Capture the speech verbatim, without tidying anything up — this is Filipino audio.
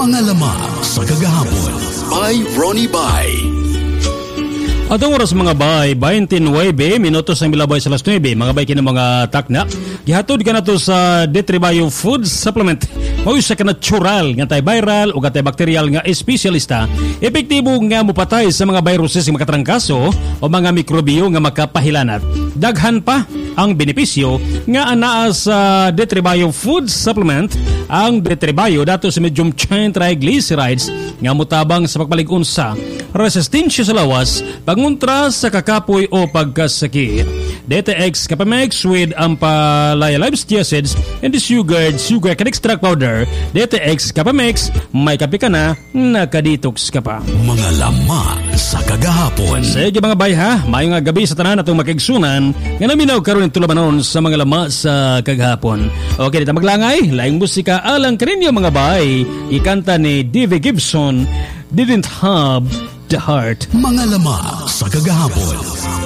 Mga lama sa kagahapon by Ronnie Bay. Atong oras mga bay, twenty-nine minutos ang milabay sa alas nine. Mga bay kini mga takna. Gihatod ka na to sa Detribayo Food Supplement. Mao sa ka natural nga antiviral o antibacterial nga espesyalista. Epektibo nga mopatay sa mga viruses nga makatrangkaso o mga mikrobyo nga makapahilanat. Daghan pa ang benepisyo nga anaa sa Detribayo Food Supplement. Ang Detribayo dato sa medium chain triglycerides nga mutabang sa pagpalig-on sa resistensya sa lawas, panguntra sa kakapoy o pagkasakit. D T X Capamex with Ampalaya Live Acids and the sugared sugar can extract powder. D T X Capamex, may kape ka na, nakadetox ka pa. Mga lama sa kagahapon. Sige mga bay ha, mayong nga gabi sa tanan atong makigsunan nga naminaw karon ng tulabanon sa mga lama sa kagahapon. Okay, dito maglangay, laing musika alang kaninyo mga bay, ikanta ni Davy Gibson, Didn't Have the Heart. Mga lama sa kagahapon.